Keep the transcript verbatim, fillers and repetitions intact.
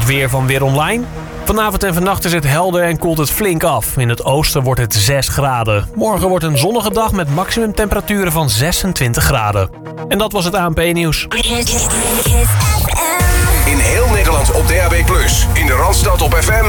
weer van Weer Online. Vanavond en vannacht is het helder en koelt het flink af. In het oosten wordt het zes graden. Morgen wordt een zonnige dag met maximumtemperaturen van zesentwintig graden. En dat was het A N P-nieuws. In heel Nederland op D A B plus, in de Randstad op F M